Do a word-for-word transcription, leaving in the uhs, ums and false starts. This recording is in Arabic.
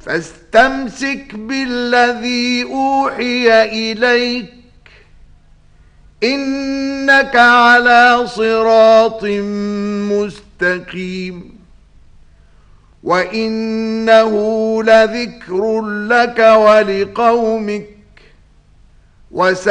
فاستمسك بالذي أوحي إليك إنك على صراط مستقيم وإنه لذكر لك ولقومك